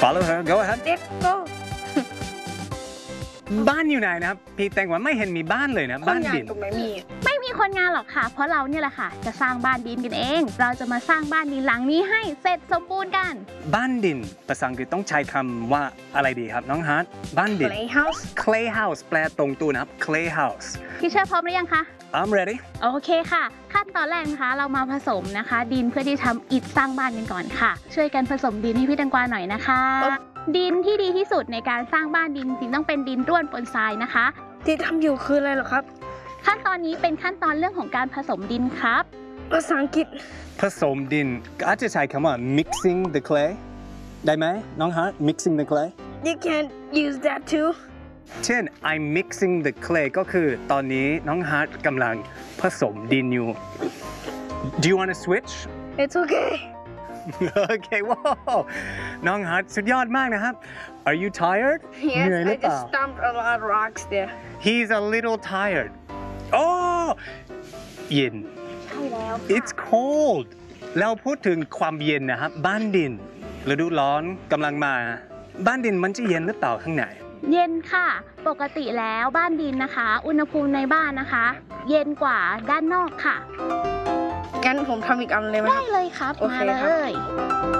Follow her. Go ahead. Let's go บ้านอยู่ไหนนะครับพี่แตงกวาไม่เห็นมีบ้านเลยนะบ้านดินตรงไหนมีไม่มีคนงานหรอกค่ะ เพราะเราเนี่ยแหละค่ะ จะสร้างบ้านดินกันเอง เราจะมาสร้างบ้านดินหลังนี้ให้เสร็จสมบูรณ์กันบ้านดินภาษาอังกฤษต้องใช้คำว่าอะไรดีครับน้องฮาร์ดบ้านดิน Playhouse clay house แปลตรงตัวนะครับ clay house พี่เชอร์พร้อมหรือยังคะ I'm ready โอเคค่ะ ขั้นตอนแรกนะคะ เรามาผสมนะคะ ดินเพื่อที่ทำอิฐสร้างบ้านกันก่อนค่ะ ช่วยกันผสมดินให้พี่แตงกวาหน่อยนะคะ ดินที่ดีที่สุดในการสร้างบ้านดินจริงต้องเป็นดินร่วนปนทรายนะคะที่ทำอยู่คืออะไรเหรอครับขั้นตอนนี้เป็นขั้นตอนเรื่องของการผสมดินครับภาษาอังกฤษผสมดินอาจจะใช้คำว่า mixing the clay ได้ไหมน้องฮาร์ด mixing the clay You can use that too เช่น I'm mixing the clay ก็คือตอนนี้น้องฮาร์ดกำลังผสมดินอยู่ Do you want to switch It's okay โอเคว้าวน้องฮาร์ดสุดยอดมากนะครับ Are you tired Yes เหนื่อยหรื I อเป just ล่า stomped a lot of rocks there He's a little tired โอ้เย็นใช่แล้ว It's cold เราพูดถึงความเย็นนะครับ บ้านดินฤดูร้อนกำลังมา บ้านดินมันจะเย็นหรือเปล่าข้างในเย็นค่ะ ปกติแล้วบ้านดินนะคะ อุณหภูมิในบ้านนะคะ เย็นกว่าด้านนอกค่ะงั้นผมทำอีกอันเลยไหมคได้รับเลยครับโอเคมาเลครับย